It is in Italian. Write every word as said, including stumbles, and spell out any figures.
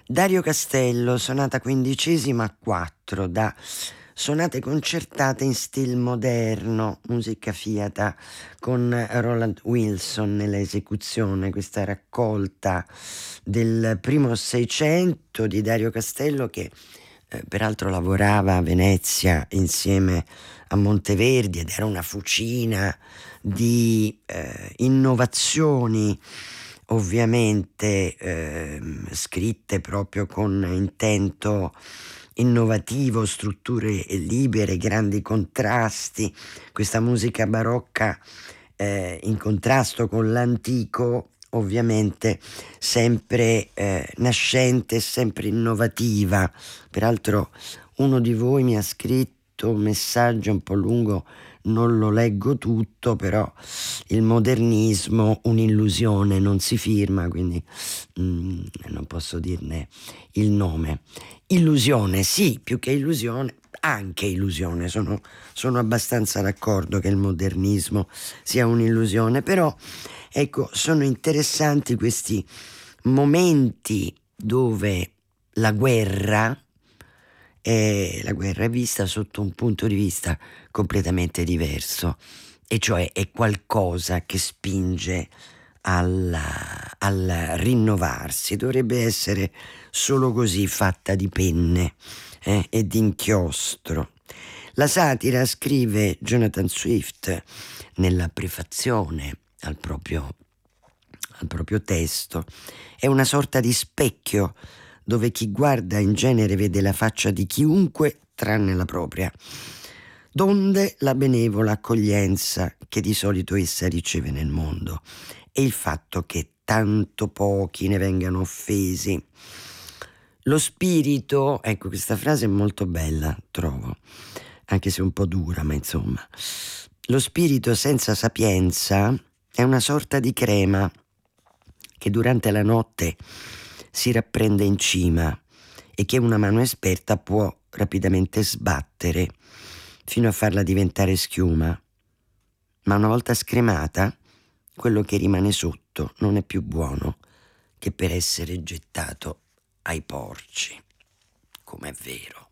Dario Castello, sonata quindicesima a quattro, da sonate concertate in stil moderno, musica fiata, con Roland Wilson nell'esecuzione, questa raccolta del primo Seicento di Dario Castello, che eh, peraltro lavorava a Venezia insieme a Monteverdi ed era una fucina di eh, innovazioni, ovviamente eh, scritte proprio con intento innovativo, strutture libere, grandi contrasti, questa musica barocca eh, in contrasto con l'antico, ovviamente sempre eh, nascente, sempre innovativa. Peraltro uno di voi mi ha scritto un messaggio un po' lungo, non lo leggo tutto, però il modernismo, un'illusione, non si firma, quindi mm, non posso dirne il nome. Illusione, sì, più che illusione, anche illusione, sono, sono abbastanza d'accordo che il modernismo sia un'illusione, però ecco, sono interessanti questi momenti dove la guerra è, la guerra è vista sotto un punto di vista completamente diverso, e cioè è qualcosa che spinge alla, al rinnovarsi. Dovrebbe essere solo così, fatta di penne eh, e di inchiostro. La satira, scrive Jonathan Swift nella prefazione al proprio, al proprio testo, è una sorta di specchio dove chi guarda in genere vede la faccia di chiunque tranne la propria, donde la benevola accoglienza che di solito essa riceve nel mondo e il fatto che tanto pochi ne vengano offesi. Lo spirito, ecco, questa frase è molto bella, trovo, anche se un po' dura, ma insomma. Lo spirito senza sapienza è una sorta di crema che durante la notte si rapprende in cima e che una mano esperta può rapidamente sbattere fino a farla diventare schiuma. Ma una volta scremata, quello che rimane sotto non è più buono che per essere gettato ai porci. Com'è vero.